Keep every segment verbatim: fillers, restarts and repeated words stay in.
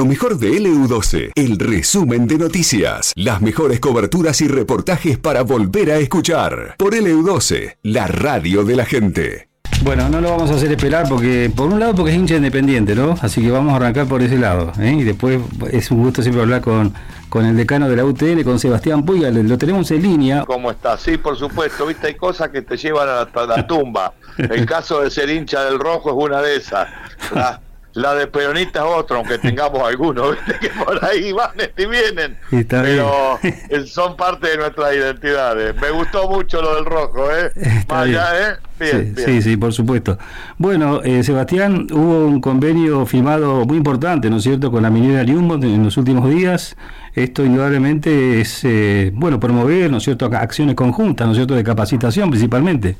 Lo mejor de L U doce, el resumen de noticias, las mejores coberturas y reportajes para volver a escuchar. Por L U doce, la radio de la gente. Bueno, no lo vamos a hacer esperar porque, por un lado, porque es hincha independiente, ¿no? Así que vamos a arrancar por ese lado, ¿eh? Y después es un gusto siempre hablar con, con el decano de la U T N, con Sebastián Puig. Lo tenemos en línea. ¿Cómo está? Sí, por supuesto, viste, hay cosas que te llevan hasta la tumba. El caso de ser hincha del rojo es una de esas. La, la de peronista es otra, aunque tengamos algunos, viste, que por ahí van y vienen. Está pero bien. Son parte de nuestras identidades. Me gustó mucho lo del rojo, ¿eh? Está Vaya, bien. ¿eh? Bien, sí, bien. sí, sí, por supuesto. Bueno, eh, Sebastián, hubo un convenio firmado muy importante, ¿no es cierto?, con la minera Liumbot en los últimos días. Esto indudablemente es, eh, bueno, promover, ¿no es cierto?, acciones conjuntas, ¿no es cierto?, de capacitación principalmente.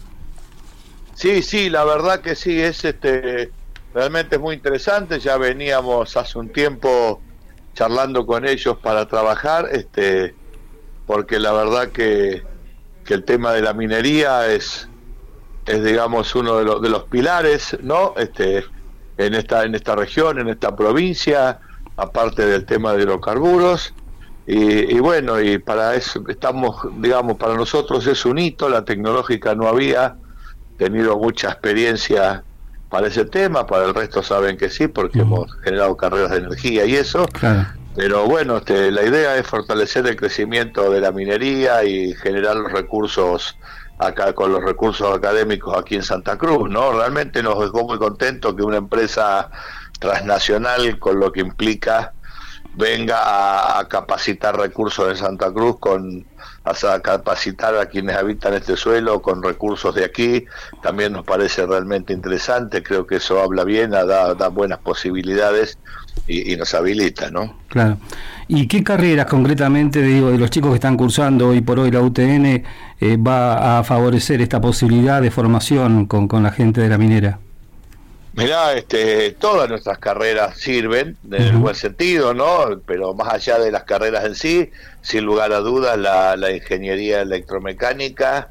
Sí, sí, la verdad que sí, es este realmente es muy interesante. Ya veníamos hace un tiempo charlando con ellos para trabajar, este porque la verdad que, que el tema de la minería es es digamos uno de los de los pilares, ¿no? Este en esta en esta región, en esta provincia, aparte del tema de hidrocarburos. Y, y bueno, y para eso estamos, digamos, para nosotros es un hito. La tecnológica no había tenido mucha experiencia para ese tema, para el resto saben que sí, porque uh-huh. hemos generado carreras de energía y eso. Claro. Pero bueno, este, la idea es fortalecer el crecimiento de la minería y generar los recursos acá, con los recursos académicos aquí en Santa Cruz, ¿no? Realmente nos dejó muy contentos que una empresa transnacional, con lo que implica, venga a, a capacitar recursos de Santa Cruz, con a capacitar a quienes habitan este suelo con recursos de aquí. También nos parece realmente interesante. Creo que eso habla bien, da, da buenas posibilidades y, y nos habilita, ¿no? Claro. ¿Y qué carreras concretamente, digo, de los chicos que están cursando hoy por hoy la U T N eh, va a favorecer esta posibilidad de formación con, con la gente de la minera? Mirá, este, todas nuestras carreras sirven, en el uh-huh. buen sentido, ¿no? Pero más allá de las carreras en sí, sin lugar a dudas, la, la ingeniería electromecánica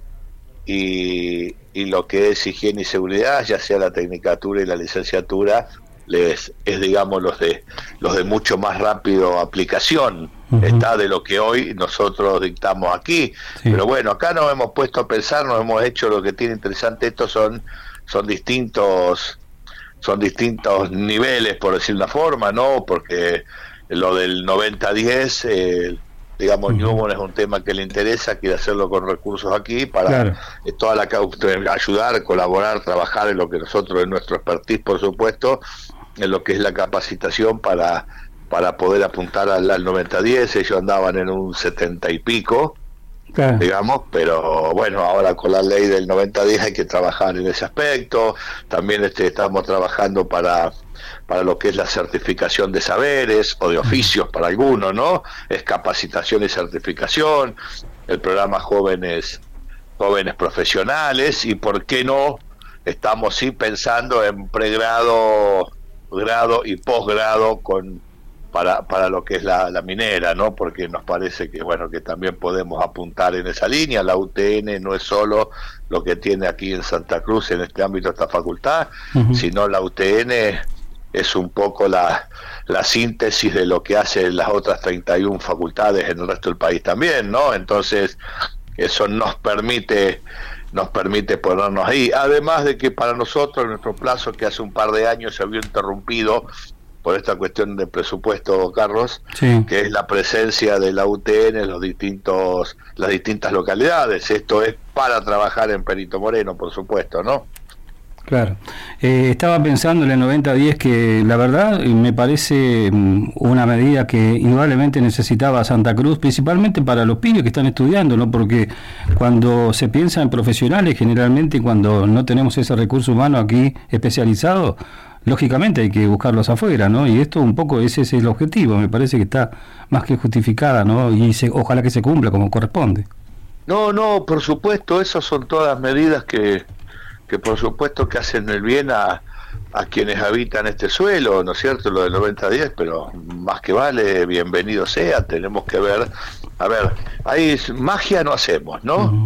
y, y lo que es higiene y seguridad, ya sea la tecnicatura y la licenciatura, les, es, digamos, los de los de mucho más rápido aplicación. Uh-huh. Está de lo que hoy nosotros dictamos aquí. Sí. Pero bueno, acá nos hemos puesto a pensar, nos hemos hecho lo que tiene interesante. Estos son, son distintos... son distintos niveles, por decir una forma, ¿no? Porque lo del noventa diez, eh, digamos, uh-huh. Newman es un tema que le interesa, quiere hacerlo con recursos aquí para claro. eh, toda la ayudar, colaborar, trabajar en lo que nosotros, en nuestro expertise, por supuesto, en lo que es la capacitación para para poder apuntar al, al noventa diez. Ellos andaban en un setenta y pico, claro. digamos, pero bueno, ahora con la ley del noventa diez hay que trabajar en ese aspecto. También este, estamos trabajando para para lo que es la certificación de saberes o de oficios para algunos, ¿no? Es capacitación y certificación, el programa jóvenes jóvenes profesionales, y por qué no, estamos sí pensando en pregrado, grado y posgrado con para para lo que es la, la minera, ¿no? Porque nos parece que bueno que también podemos apuntar en esa línea. La U T N no es solo lo que tiene aquí en Santa Cruz en este ámbito esta facultad, uh-huh. sino la U T N es un poco la la síntesis de lo que hacen las otras treinta y una facultades en el resto del país también, ¿no? Entonces eso nos permite nos permite ponernos ahí, además de que para nosotros nuestro plazo, que hace un par de años se había interrumpido por esta cuestión de presupuesto, Carlos, sí. que es la presencia de la U T N en los distintos, las distintas localidades. Esto es para trabajar en Perito Moreno, por supuesto, ¿no? Claro. Eh, estaba pensando en el noventa diez que la verdad me parece una medida que indudablemente necesitaba Santa Cruz, principalmente para los pibes que están estudiando, ¿no? Porque cuando se piensa en profesionales, generalmente cuando no tenemos ese recurso humano aquí especializado, lógicamente hay que buscarlos afuera, ¿no? Y esto un poco ese es el objetivo, me parece que está más que justificada, ¿no? Y se, ojalá que se cumpla como corresponde. No, no, por supuesto, esas son todas medidas que, que por supuesto que hacen el bien a, a quienes habitan este suelo, ¿no es cierto? Lo del noventa diez, pero más que vale, bienvenido sea. Tenemos que ver, a ver, ahí magia no hacemos, ¿no? Uh-huh.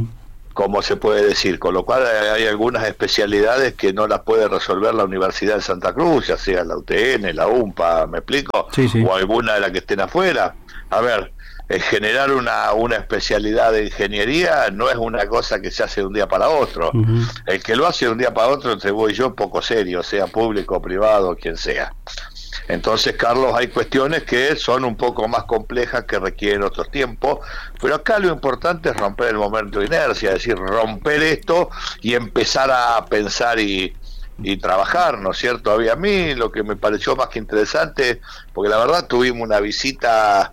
como se puede decir, con lo cual hay algunas especialidades que no las puede resolver la Universidad de Santa Cruz, ya sea la U T N, la U M P A, ¿me explico? Sí, sí. O alguna de las que estén afuera. A ver, eh, generar una, una especialidad de ingeniería no es una cosa que se hace de un día para otro. Uh-huh. El que lo hace de un día para otro, entre vos y yo, poco serio, sea público, privado, quien sea. Entonces, Carlos, hay cuestiones que son un poco más complejas, que requieren otros tiempos, pero acá lo importante es romper el momento de inercia, es decir, romper esto y empezar a pensar y, y trabajar, ¿no es cierto? A mí lo que me pareció más que interesante, porque la verdad tuvimos una visita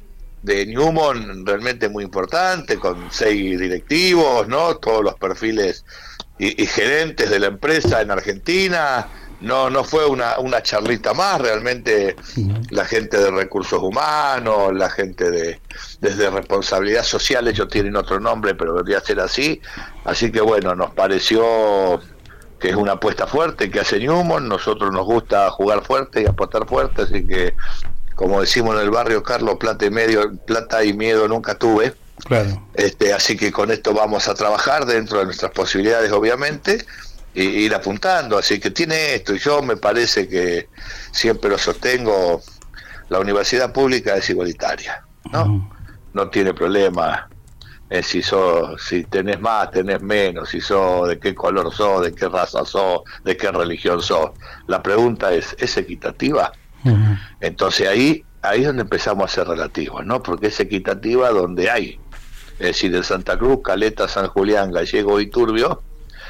de Newmont realmente muy importante, con seis directivos, ¿no? Todos los perfiles y, y gerentes de la empresa en Argentina. No, no fue una, una charlita más, realmente la gente de recursos humanos, la gente de desde responsabilidad social, ellos tienen otro nombre, pero debería ser así. Así que bueno, nos pareció que es una apuesta fuerte que hace Newmont. Nosotros nos gusta jugar fuerte y apostar fuerte, así que, como decimos en el barrio, Carlos, plata y medio, plata y miedo nunca tuve. Claro. Este, así que con esto vamos a trabajar dentro de nuestras posibilidades, obviamente, y ir apuntando. Así que tiene esto, y yo me parece que siempre lo sostengo, la universidad pública es igualitaria, ¿no? Uh-huh. No tiene problema eh, si sos, si tenés más, tenés menos, si sos, de qué color sos, de qué raza sos, de qué religión sos. La pregunta es, ¿es equitativa? Uh-huh. Entonces ahí ahí es donde empezamos a ser relativos, ¿no? Porque es equitativa donde hay, es decir, en Santa Cruz, Caleta, San Julián, Gallego y Turbio,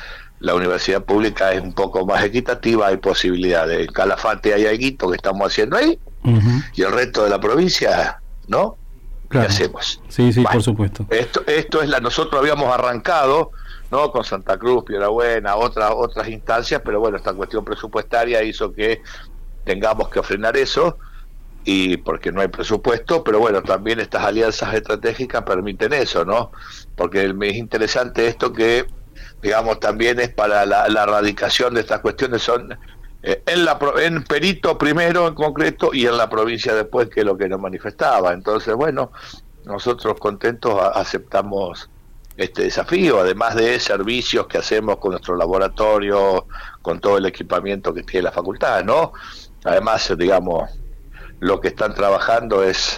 la universidad pública es un poco más equitativa, hay posibilidades. En Calafate hay algo que estamos haciendo ahí, uh-huh. y el resto de la provincia, ¿no? Claro. ¿Qué hacemos? Sí, sí, bueno, por supuesto. Esto, esto es la, nosotros habíamos arrancado, ¿no? Con Santa Cruz, Piedrabuena, otras otras instancias, pero bueno, esta cuestión presupuestaria hizo que tengamos que frenar eso, y porque no hay presupuesto, pero bueno, también estas alianzas estratégicas permiten eso, ¿no? Porque es interesante esto que, digamos, también es para la, la erradicación de estas cuestiones, son eh, en la en Perito primero en concreto y en la provincia después, que es lo que nos manifestaba. Entonces, bueno, nosotros contentos a, aceptamos este desafío, además de servicios que hacemos con nuestro laboratorio, con todo el equipamiento que tiene la facultad, ¿no? Además, digamos, lo que están trabajando es,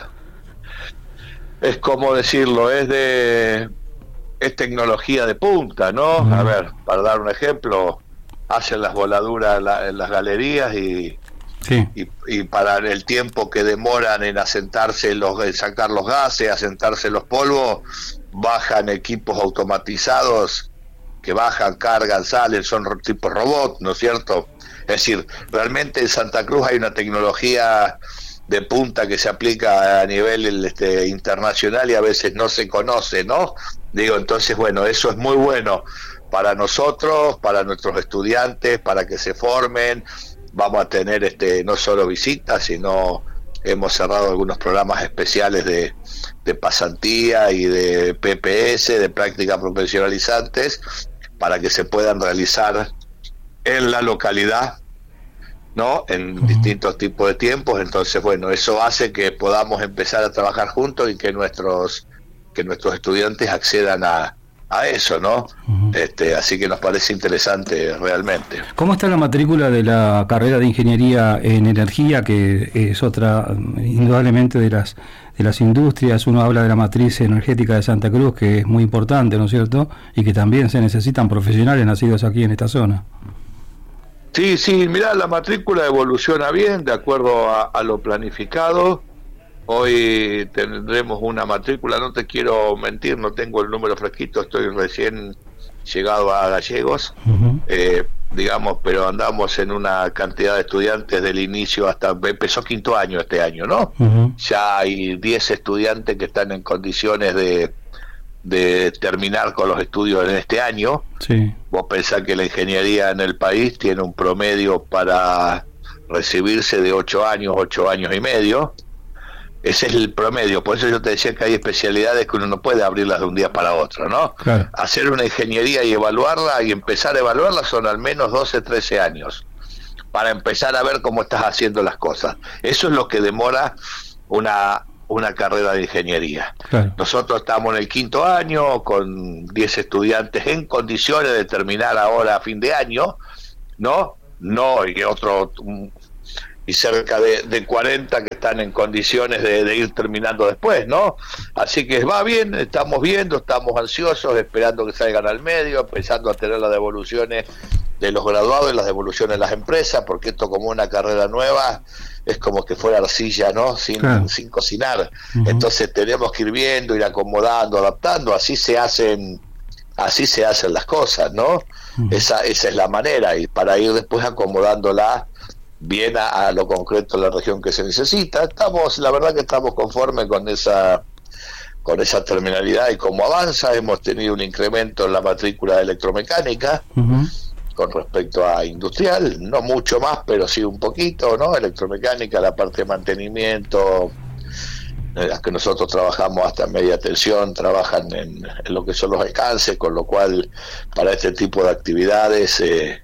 es como decirlo, es de... es tecnología de punta, ¿no? Uh-huh. A ver, para dar un ejemplo, hacen las voladuras en, la, en las galerías y, sí. y y para el tiempo que demoran en asentarse los, en sacar los gases, asentarse los polvos, bajan equipos automatizados que bajan, cargan, salen, son tipos robots, ¿no es cierto? Es decir, realmente en Santa Cruz hay una tecnología de punta que se aplica a nivel este, internacional y a veces no se conoce, ¿no? Digo, entonces, bueno, eso es muy bueno para nosotros, para nuestros estudiantes, para que se formen. Vamos a tener este no solo visitas, sino hemos cerrado algunos programas especiales de, de pasantía y de P P S, de prácticas profesionalizantes, para que se puedan realizar en la localidad, ¿no? En uh-huh. distintos tipos de tiempos. Entonces, bueno, eso hace que podamos empezar a trabajar juntos y que nuestros que nuestros estudiantes accedan a, a eso, ¿no? Uh-huh. Este, así que nos parece interesante realmente. ¿Cómo está la matrícula de la carrera de Ingeniería en Energía, que es otra, indudablemente, de las de las industrias? Uno habla de la matriz energética de Santa Cruz, que es muy importante, ¿no es cierto? Y que también se necesitan profesionales nacidos aquí en esta zona. Sí, sí, mirá, la matrícula evoluciona bien, de acuerdo a, a lo planificado. Hoy tendremos una matrícula, no te quiero mentir, no tengo el número fresquito, estoy recién llegado a Gallegos, uh-huh. eh, digamos, pero andamos en una cantidad de estudiantes del inicio hasta, empezó quinto año este año, ¿no? Uh-huh. Ya hay diez estudiantes que están en condiciones de, de terminar con los estudios en este año. Sí. Vos pensás que la ingeniería en el país tiene un promedio para recibirse de ocho años, ocho años y medio. Ese es el promedio, por eso yo te decía que hay especialidades que uno no puede abrirlas de un día para otro, ¿no? Claro. Hacer una ingeniería y evaluarla y empezar a evaluarla son al menos doce, trece años, para empezar a ver cómo estás haciendo las cosas. Eso es lo que demora una una carrera de ingeniería. Claro. Nosotros estamos en el quinto año con diez estudiantes en condiciones de terminar ahora a fin de año, ¿no? No, y otro y cerca de, de cuarenta que están en condiciones de, de ir terminando después, ¿no? Así que va bien, estamos viendo, estamos ansiosos, esperando que salgan al medio, empezando a tener las devoluciones de los graduados y las devoluciones de las empresas, porque esto como una carrera nueva es como que fuera arcilla, ¿no? Sin, claro. sin cocinar. Uh-huh. Entonces tenemos que ir viendo, ir acomodando, adaptando, así se hacen, así se hacen las cosas, ¿no? Uh-huh. Esa, esa es la manera, y para ir después acomodándola bien a, a lo concreto de la región que se necesita. Estamos, la verdad que estamos conformes con esa con esa terminalidad y cómo avanza. Hemos tenido un incremento en la matrícula de electromecánica uh-huh. con respecto a industrial, no mucho más, pero sí un poquito, ¿no? Electromecánica, la parte de mantenimiento, en las que nosotros trabajamos hasta media tensión, trabajan en, en lo que son los alcances, con lo cual para este tipo de actividades eh,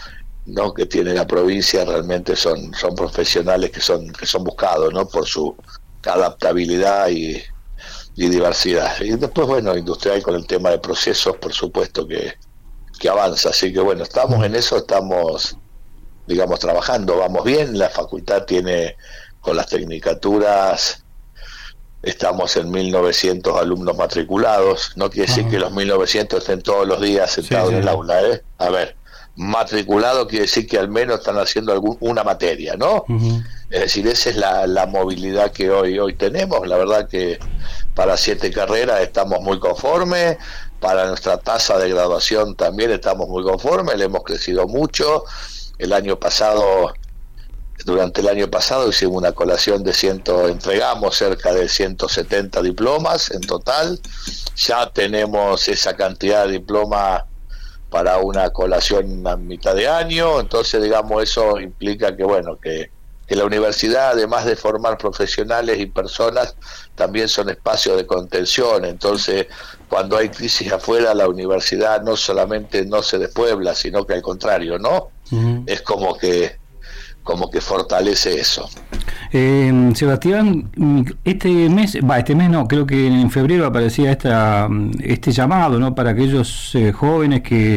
no que tiene la provincia realmente son son profesionales que son que son buscados, ¿no? Por su adaptabilidad y, y diversidad. Y después, bueno, industrial con el tema de procesos, por supuesto que, que avanza. Así que bueno, estamos en eso, estamos, digamos, trabajando, vamos bien. La facultad tiene, con las tecnicaturas, estamos en mil novecientos alumnos matriculados. No quiere decir uh-huh. que los mil novecientos estén todos los días sentados sí, sí. en el aula, ¿eh? A ver, matriculado quiere decir que al menos están haciendo algún, una materia, ¿no? Uh-huh. Es decir, esa es la, la movilidad que hoy hoy tenemos. La verdad que para siete carreras estamos muy conformes, para nuestra tasa de graduación también estamos muy conformes, le hemos crecido mucho. El año pasado, durante el año pasado hicimos una colación de ciento, entregamos cerca de ciento setenta diplomas en total. Ya tenemos esa cantidad de diplomas para una colación a mitad de año, entonces digamos eso implica que bueno que, que la universidad, además de formar profesionales y personas, también son espacios de contención. Entonces cuando hay crisis afuera, la universidad no solamente no se despuebla, sino que al contrario, ¿no? Uh-huh. Es como que como que fortalece eso. Eh, Sebastián, este mes, va, este mes no, creo que en febrero aparecía esta, este llamado, ¿no? Para aquellos eh, jóvenes que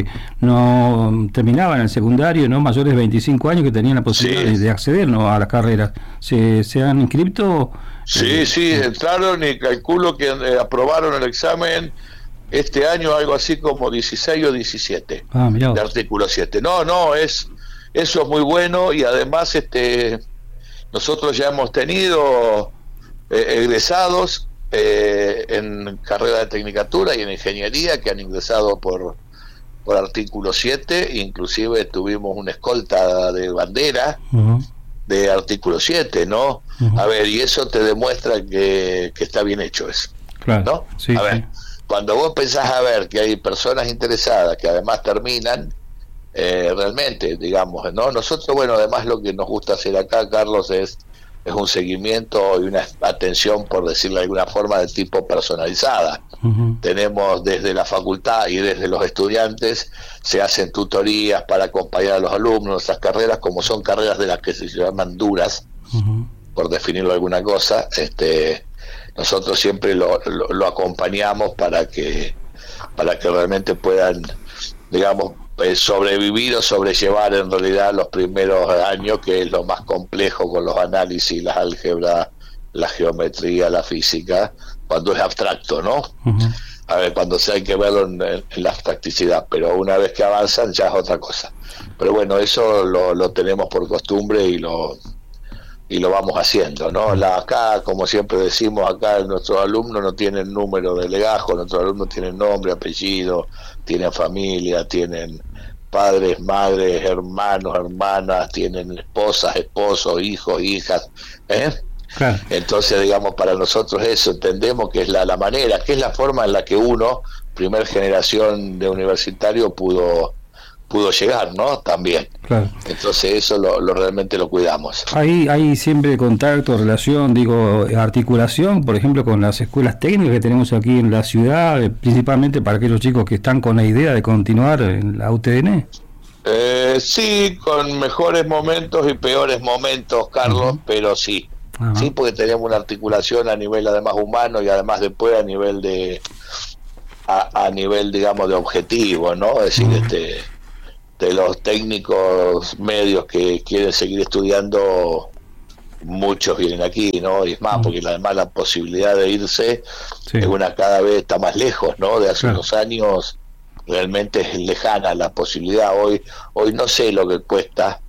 no terminaban el secundario, ¿no? Mayores de veinticinco años, que tenían la posibilidad sí. de, de acceder, ¿no? A las carreras. ¿Se, se han inscrito? Sí, eh, sí, entraron y calculo que eh, aprobaron el examen este año, algo así como dieciséis o diecisiete ah, de artículo siete. No, no, es eso es muy bueno, y además este nosotros ya hemos tenido eh, egresados eh, en carrera de tecnicatura y en ingeniería que han ingresado por por artículo siete, inclusive tuvimos una escolta de bandera uh-huh. de artículo siete, ¿no? Uh-huh. A ver, y eso te demuestra que, que está bien hecho eso, claro, ¿no? Sí, a ver, sí. Cuando vos pensás a ver que hay personas interesadas que además terminan, Eh, realmente, digamos, ¿no? Nosotros, bueno, además lo que nos gusta hacer acá, Carlos, es, es un seguimiento y una atención, por decirlo de alguna forma, de tipo personalizada. Uh-huh. Tenemos desde la facultad y desde los estudiantes, se hacen tutorías para acompañar a los alumnos. Nuestras carreras, como son carreras de las que se llaman duras, uh-huh. por definirlo alguna cosa, este, nosotros siempre lo, lo, lo acompañamos para que, para que realmente puedan, digamos, sobrevivir o sobrellevar en realidad los primeros años, que es lo más complejo con los análisis, las álgebras, la geometría, la física, cuando es abstracto, ¿no? Uh-huh. A ver, cuando se hay que verlo en, en la abstracticidad, pero una vez que avanzan ya es otra cosa. Pero bueno, eso lo, lo tenemos por costumbre y lo y lo vamos haciendo, ¿no? La, acá, como siempre decimos, acá nuestros alumnos no tienen número de legajo, nuestros alumnos tienen nombre, apellido, tienen familia, tienen padres, madres, hermanos, hermanas, tienen esposas, esposos, hijos, hijas, ¿eh? Claro. Entonces, digamos, para nosotros eso, entendemos que es la, la manera, que es la forma en la que uno, primer generación de universitario, pudo pudo llegar, ¿no? También. Claro. Entonces eso lo, lo realmente lo cuidamos. Hay, hay siempre contacto, relación, digo, articulación, por ejemplo, con las escuelas técnicas que tenemos aquí en la ciudad, principalmente para aquellos chicos que están con la idea de continuar en la U T N. Eh, sí, con mejores momentos y peores momentos, Carlos, uh-huh. pero sí. uh-huh. sí, porque tenemos una articulación a nivel además humano y además después a nivel de a, a nivel digamos de objetivo, ¿no? Es decir, uh-huh. este de los técnicos medios que quieren seguir estudiando, muchos vienen aquí, ¿no? Y es más, uh-huh. porque además la posibilidad de irse sí. es una cada vez está más lejos, ¿no? De hace claro. unos años realmente es lejana la posibilidad. Hoy hoy no sé lo que cuesta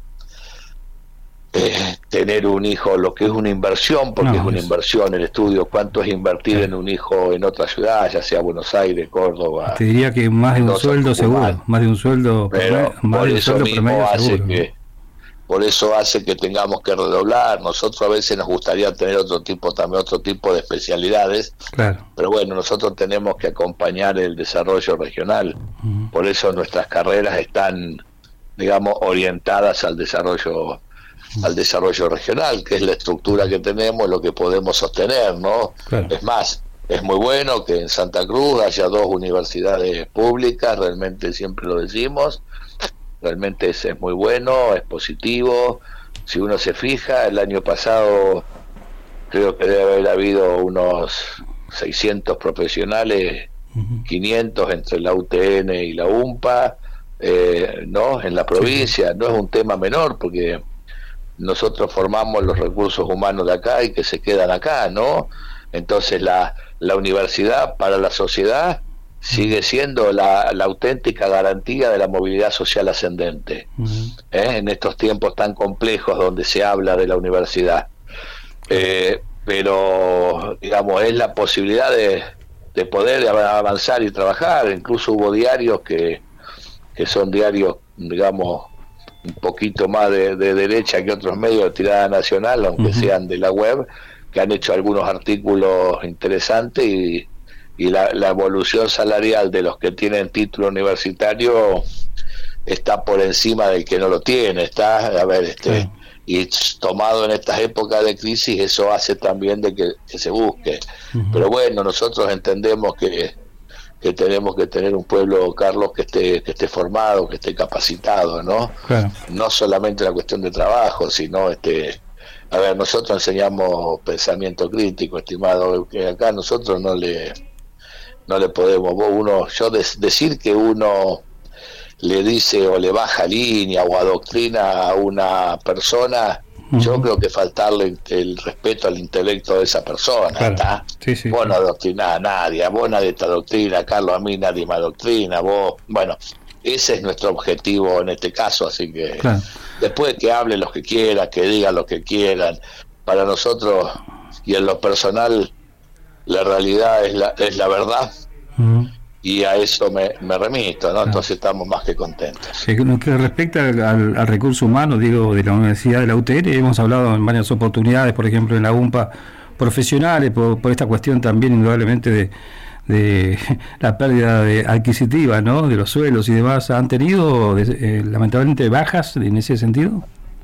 eh, tener un hijo, lo que es una inversión, porque no, es una es... inversión el estudio, cuánto es invertir sí. en un hijo en otra ciudad, ya sea Buenos Aires, Córdoba. Te diría que más de un sueldo seguro, más de un sueldo, pero más por de un eso sueldo mismo promedio hace seguro. que por eso hace que tengamos que redoblar. Nosotros a veces nos gustaría tener otro tipo, también otro tipo de especialidades, claro. pero bueno, nosotros tenemos que acompañar el desarrollo regional, uh-huh. por eso nuestras carreras están, digamos, orientadas al desarrollo, uh-huh. al desarrollo regional, que es la estructura que tenemos, lo que podemos sostener, ¿no? Claro. Es más, es muy bueno que en Santa Cruz haya dos universidades públicas, realmente siempre lo decimos. Realmente es, es muy bueno, es positivo. Si uno se fija, el año pasado creo que debe haber habido unos seiscientos profesionales, uh-huh. quinientos entre la U T N y la UMPA, eh, ¿no? En la provincia. Sí. No es un tema menor, porque nosotros formamos los recursos humanos de acá y que se quedan acá, ¿no? Entonces la, la universidad para la sociedad sigue siendo la, la auténtica garantía de la movilidad social ascendente, uh-huh. ¿eh? En estos tiempos tan complejos donde se habla de la universidad, eh, pero digamos es la posibilidad de, de poder avanzar y trabajar. Incluso hubo diarios que, que son diarios, digamos, un poquito más de, de derecha que otros medios de tirada nacional, aunque uh-huh. sean de la web, que han hecho algunos artículos interesantes y y la, la evolución salarial de los que tienen título universitario está por encima del que no lo tiene. Está, a ver, este sí. y tomado en estas épocas de crisis, eso hace también de que, que se busque. Uh-huh. Pero bueno, nosotros entendemos que, que tenemos que tener un pueblo, Carlos, que esté que esté formado, que esté capacitado, ¿no? Claro. No solamente la cuestión de trabajo, sino este a ver, nosotros enseñamos pensamiento crítico, estimado, que acá nosotros no le no le podemos, uno, yo de, decir que uno le dice o le baja línea o adoctrina a una persona, uh-huh. yo creo que faltarle el respeto al intelecto de esa persona, claro. ¿Está? Sí, sí, vos sí. no adoctrinás a nadie, a vos nadie te adoctrina, Carlos, a mí nadie me adoctrina, vos, bueno, ese es nuestro objetivo en este caso, así que claro. después que hablen los que quieran, que digan lo que quieran, para nosotros y en lo personal, la realidad es la, es la verdad, uh-huh. y a eso me, me remito, ¿no? Claro. Entonces estamos más que contentos. En que respecta al, al recurso humano, digo, de la Universidad de la U T N, hemos hablado en varias oportunidades, por ejemplo en la UMPA, profesionales, por, por esta cuestión también indudablemente de, de la pérdida de, adquisitiva, ¿no? De los suelos y demás. ¿Han tenido eh, lamentablemente bajas en ese sentido?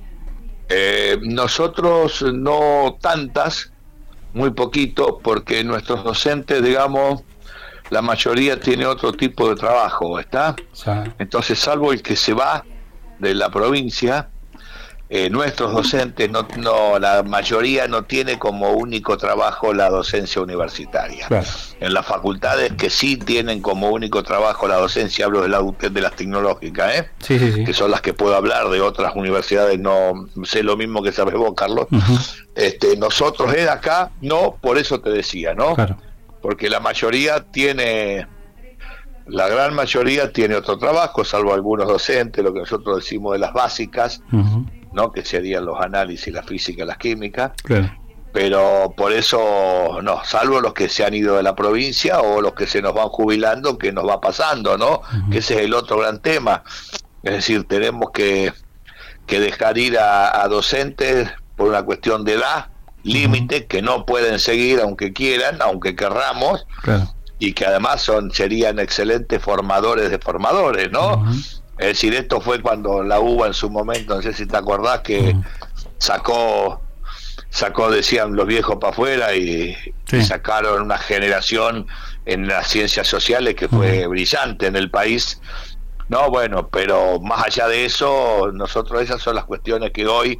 Eh, nosotros no tantas, muy poquito, porque nuestros docentes, digamos, la mayoría tiene otro tipo de trabajo, ¿está? Sí. Entonces, salvo el que se va de la provincia, eh, nuestros docentes, no, no, la mayoría no tiene como único trabajo la docencia universitaria. Claro. En las facultades que sí tienen como único trabajo la docencia, hablo de, la, de las tecnológicas, ¿eh? Sí, sí, sí. Que son las que puedo hablar, de otras universidades no sé lo mismo que sabes vos, Carlos. Uh-huh. Este, nosotros de acá, no, por eso te decía, ¿no? Claro. Porque la mayoría tiene, la gran mayoría tiene otro trabajo, salvo algunos docentes, lo que nosotros decimos de las básicas, uh-huh. ¿no? Que serían los análisis, la física, la química. Claro. Pero por eso, no, salvo los que se han ido de la provincia o los que se nos van jubilando, que nos va pasando, ¿no? Uh-huh. Que ese es el otro gran tema. Es decir, tenemos que, que dejar ir a, a docentes por una cuestión de edad, límite, uh-huh. que no pueden seguir aunque quieran, aunque querramos, claro. y que además son serían excelentes formadores de formadores, ¿no? Uh-huh. Es decir, esto fue cuando la U B A en su momento, no sé si te acordás, que uh-huh. sacó, sacó, decían los viejos para afuera y, sí. y sacaron una generación en las ciencias sociales que fue uh-huh. brillante en el país. No, bueno, pero más allá de eso, nosotros esas son las cuestiones que hoy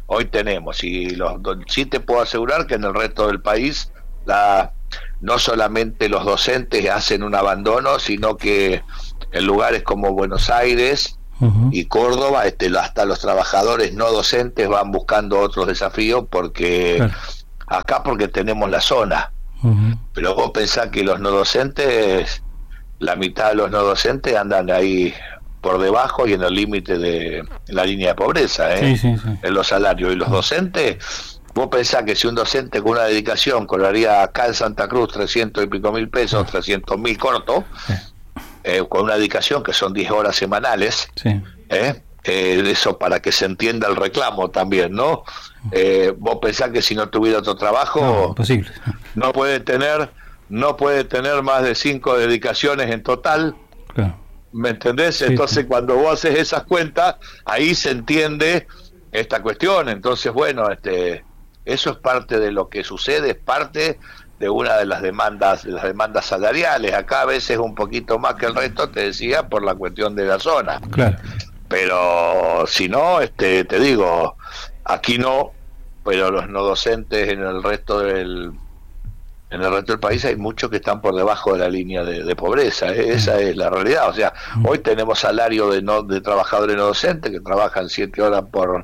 hoy tenemos, y los, sí te puedo asegurar que en el resto del país la, no solamente los docentes hacen un abandono, sino que en lugares como Buenos Aires uh-huh. y Córdoba, este, hasta los trabajadores no docentes van buscando otros desafíos, porque claro. acá porque tenemos la zona, uh-huh. pero vos pensás que los no docentes, la mitad de los no docentes andan ahí por debajo y en el límite de la línea de pobreza, ¿eh? sí, sí, sí. en los salarios, y los docentes, vos pensás que si un docente con una dedicación cobraría acá en Santa Cruz trescientos y pico mil pesos, sí. trescientos mil corto, sí. eh, con una dedicación que son diez horas semanales, sí. ¿eh? Eh, eso para que se entienda el reclamo también, ¿no? Eh, vos pensás que si no tuviera otro trabajo, no, imposible. no puede tener, no puede tener más de cinco dedicaciones en total. Claro. ¿Me entendés? Sí, Entonces, sí. cuando vos haces esas cuentas, ahí se entiende esta cuestión. Entonces, bueno, este, eso es parte de lo que sucede, es parte de una de las demandas, de las demandas salariales. Acá a veces un poquito más que el resto, te decía, por la cuestión de la zona. Claro. Pero si no, este, te digo, aquí no, pero los no docentes en el resto del en el resto del país hay muchos que están por debajo de la línea de, de pobreza, ¿eh? Esa es la realidad. O sea, hoy tenemos salario de no de trabajadores no docentes que trabajan siete horas por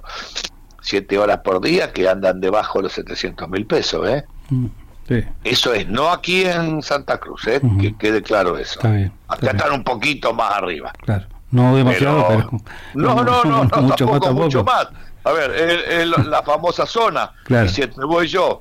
siete horas por día, que andan debajo de los setecientos mil pesos, ¿eh? Sí. Eso es, no aquí en Santa Cruz, ¿eh? Uh-huh. Que quede claro eso. Está bien, está acá bien. Están un poquito más arriba. Claro. No demasiado, pero... pero... No, no, no, no, mucho tampoco, más, mucho más. A ver, el, el, la famosa zona, claro. y si te voy yo,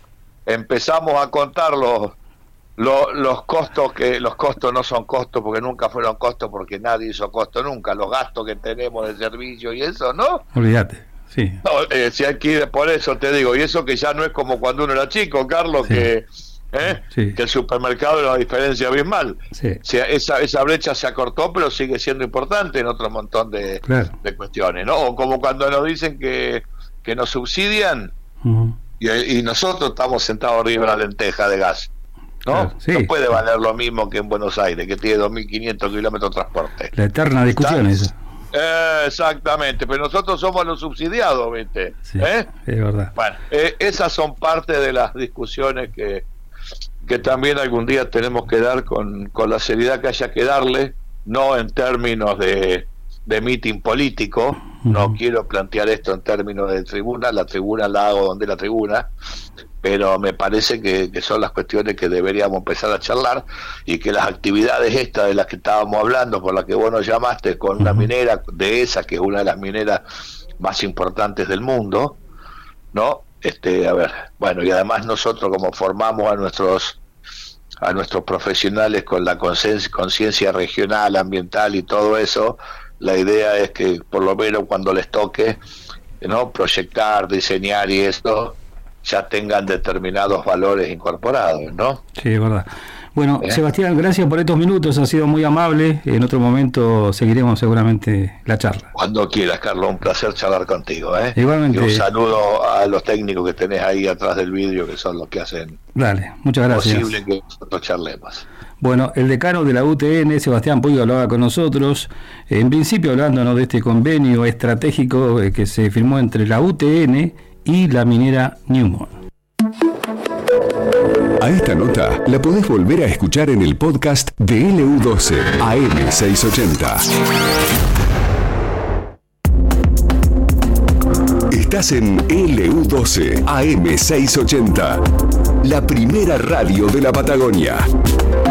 empezamos a contar los, los, los costos, que los costos no son costos porque nunca fueron costos, porque nadie hizo costo nunca, los gastos que tenemos de servicio y eso, ¿no? Olvídate, sí. No, eh, si hay que ir, por eso te digo, y eso que ya no es como cuando uno era chico, Carlos, sí. que... ¿Eh? Sí. que el supermercado era una diferencia abismal. Sí. O sea, esa, esa brecha se acortó, pero sigue siendo importante en otro montón de, claro. de cuestiones, ¿no? O como cuando nos dicen que, que nos subsidian uh-huh. y, y nosotros estamos sentados arriba de la lenteja de gas, ¿no? Claro, sí. No puede valer lo mismo que en Buenos Aires, que tiene dos mil quinientos kilómetros de transporte. La eterna discusión esa. Eh, exactamente, pero nosotros somos los subsidiados, ¿viste? Sí, ¿Eh? Es verdad. Bueno, eh, esas son parte de las discusiones que que también algún día tenemos que dar con, con la seriedad que haya que darle, no en términos de, de meeting político, uh-huh. no quiero plantear esto en términos de tribuna, la tribuna la hago donde la tribuna, pero me parece que, que son las cuestiones que deberíamos empezar a charlar, y que las actividades estas de las que estábamos hablando, por las que vos nos llamaste, con una uh-huh. minera de esa, que es una de las mineras más importantes del mundo, ¿no? Este, a ver, bueno, y además nosotros como formamos a nuestros a nuestros profesionales con la conciencia regional, ambiental y todo eso, la idea es que por lo menos cuando les toque, ¿no? proyectar, diseñar y esto, ya tengan determinados valores incorporados, ¿no? Sí, es verdad. Bueno, ¿Eh? Sebastián, gracias por estos minutos, ha sido muy amable. En otro momento seguiremos seguramente la charla. Cuando quieras, Carlos, un placer charlar contigo, ¿eh? Igualmente. Y un saludo a los técnicos que tenés ahí atrás del vidrio, que son los que hacen Dale, muchas gracias. posible que nosotros charlemos. Bueno, el decano de la U T N, Sebastián Puig, hablaba con nosotros, en principio hablándonos de este convenio estratégico que se firmó entre la U T N y la minera Newmont. A esta nota la podés volver a escuchar en el podcast de L U doce A M seiscientos ochenta. Estás en L U doce A M seiscientos ochenta, la primera radio de la Patagonia.